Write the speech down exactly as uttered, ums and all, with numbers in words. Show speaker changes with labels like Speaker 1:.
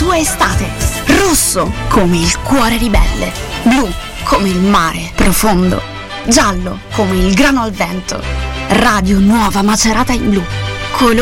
Speaker 1: tua estate. Rosso come il cuore ribelle, blu come il mare profondo, giallo come il grano al vento. Radio Nuova Macerata in blu. Colore